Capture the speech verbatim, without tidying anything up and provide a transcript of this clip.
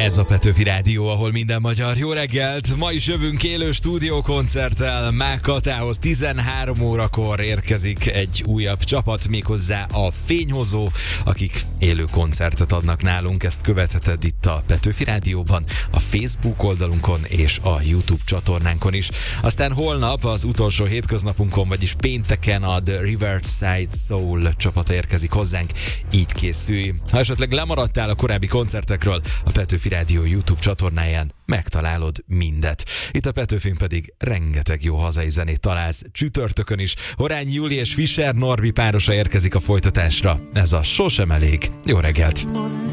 Ez a Petőfi Rádió, ahol minden magyar. Jó reggelt! Ma is jövünk élő stúdiókoncerttel Mákatához. tizenhárom órakor érkezik egy újabb csapat, méghozzá a Fényhozó, akik élő koncertet adnak nálunk. Ezt követheted itt a Petőfi Rádióban, a Facebook oldalunkon és a YouTube csatornánkon is. Aztán holnap az utolsó hétköznapunkon, vagyis pénteken a The Riverside Soul csapata érkezik hozzánk. Így készülj! Ha esetleg lemaradtál a korábbi koncertekről, a Petőfi Rádió YouTube csatornáján megtalálod mindet. Itt a Petőfin pedig rengeteg jó hazai zenét találsz. Csütörtökön is Horányi Júli és Fischer Norbi párosa érkezik a folytatásra. Ez a Sosem elég. Jó reggelt!